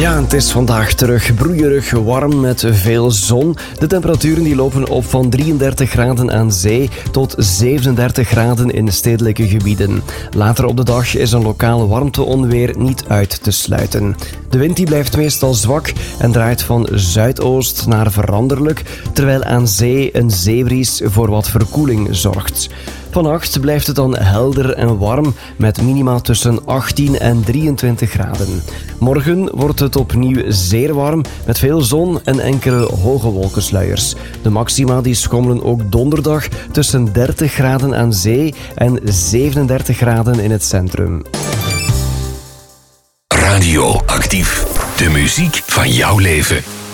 Ja, het is vandaag terug broeierig warm met veel zon. De temperaturen die lopen op van 33 graden aan zee tot 37 graden in stedelijke gebieden. Later op de dag is een lokaal warmteonweer niet uit te sluiten. De wind die blijft meestal zwak en draait van zuidoost naar veranderlijk, terwijl aan zee een zeebries voor wat verkoeling zorgt. Vannacht blijft het dan helder en warm met minima tussen 18 en 23 graden. Morgen wordt het opnieuw zeer warm met veel zon en enkele hoge wolkensluiers. De maxima die schommelen ook donderdag tussen 30 graden aan zee en 37 graden in het centrum. Radio Actief. De muziek van jouw leven.